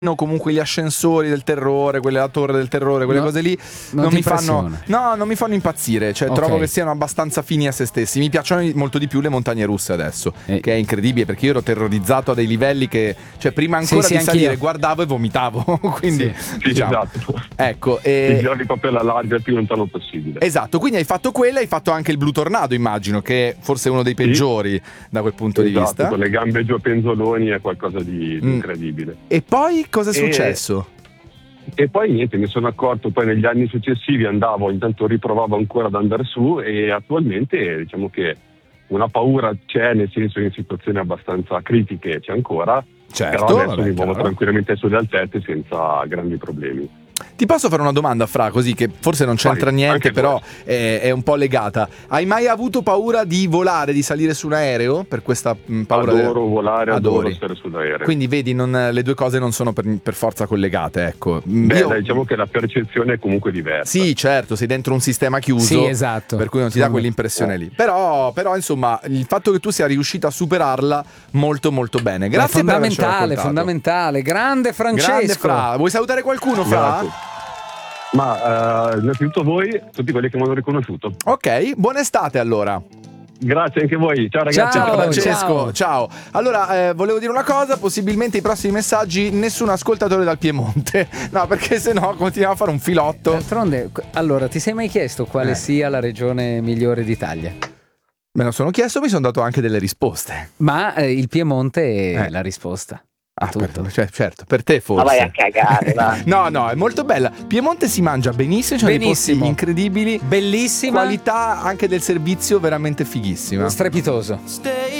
comunque gli ascensori del terrore, la torre del terrore, quelle cose lì non mi fanno impazzire, cioè trovo che siano abbastanza fini a se stessi. Mi piacciono molto di più le montagne russe adesso, che è incredibile, perché io ero terrorizzato a dei livelli che, cioè, prima ancora di salire guardavo e vomitavo, quindi diciamo. Esatto. Ecco, ti giochi proprio alla larga il più lontano possibile. Esatto, quindi hai fatto quella, hai fatto anche il Blue Tornado, immagino, che è forse uno dei peggiori da quel punto di vista. Con le gambe giù a penzoloni è qualcosa di incredibile. E poi cosa è successo? E poi niente, mi sono accorto, poi negli anni successivi intanto riprovavo ancora ad andare su, e attualmente diciamo che una paura c'è, nel senso in situazioni abbastanza critiche c'è ancora, certo, però adesso mi muovo tranquillamente sulle altezze senza grandi problemi. Ti posso fare una domanda, Fra, così, che forse non c'entra niente, però è un po' le mai avuto paura di volare, di salire su un aereo? Per questa paura? Adoro volare, adoro stare sull'aereo. Quindi vedi, le due cose non sono per forza collegate, ecco. Diciamo che la percezione è comunque diversa. Sì, certo, sei dentro un sistema chiuso, esatto, per cui non ti dà quell'impressione lì. Però insomma, il fatto che tu sia riuscito a superarla molto molto bene. Grazie per averci raccontato. Fondamentale. Grande Francesco. Grande Fra. Vuoi salutare qualcuno, Fra? Grazie. Ma innanzitutto voi, tutti quelli che mi hanno riconosciuto. Ok, buona estate allora. Grazie anche a voi, ciao ragazzi. Ciao Francesco, ciao. Allora, volevo dire una cosa, possibilmente i prossimi messaggi nessun ascoltatore dal Piemonte. No, perché sennò continuiamo a fare un filotto. D'altronde, allora, ti sei mai chiesto quale sia la regione migliore d'Italia? Me lo sono chiesto, mi sono dato anche delle risposte. Ma il Piemonte è la risposta. Tutto. Certo, per te forse. Ma vai a cagare, va. No, è molto bella. Piemonte si mangia benissimo, c'è dei posti incredibili, bellissima, qualità anche del servizio veramente fighissima. Strepitoso.